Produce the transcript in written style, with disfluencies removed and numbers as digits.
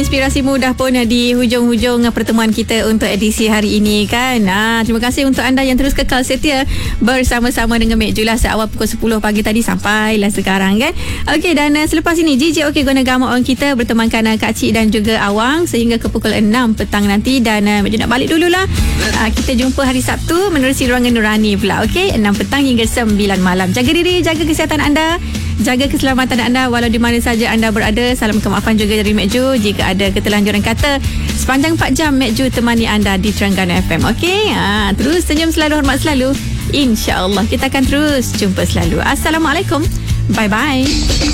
inspirasi mudah pun di hujung-hujung pertemuan kita untuk edisi hari ini kan. Terima kasih untuk anda yang terus kekal setia bersama-sama dengan Mek Ju lah seawal pukul 10 pagi tadi sampailah sekarang kan. Okey, dan selepas ini Gigi Okey guna gamuk orang kita bertemankan Kak Cik dan juga Awang sehingga ke pukul 6 petang nanti. Dan Mek Ju nak balik dululah. Kita jumpa hari Sabtu menerusi Ruangan Nurani pula. Okey, 6 petang hingga 9 malam. Jaga diri, jaga kesihatan anda, jaga keselamatan anda walau di mana saja anda berada. Salam kemaafan juga dari Mek Ju jika ada keterlanjuran kata. Sepanjang 4 jam Mek Ju temani anda di Terengganu FM. Okey, terus senyum selalu, hormat selalu. InsyaAllah kita akan terus jumpa selalu. Assalamualaikum. Bye-bye.